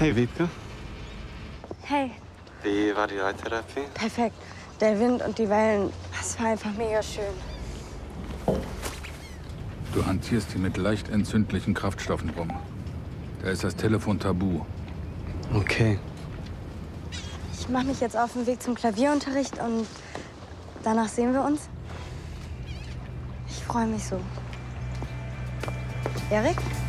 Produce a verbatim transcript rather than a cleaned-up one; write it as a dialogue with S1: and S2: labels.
S1: Hey, Wiebke.
S2: Hey.
S1: Wie war die Reittherapie?
S2: Perfekt. Der Wind und die Wellen, das war einfach mega schön.
S3: Du hantierst hier mit leicht entzündlichen Kraftstoffen rum. Da ist das Telefon tabu.
S1: Okay.
S2: Ich mache mich jetzt auf den Weg zum Klavierunterricht und danach sehen wir uns. Ich freue mich so. Erik?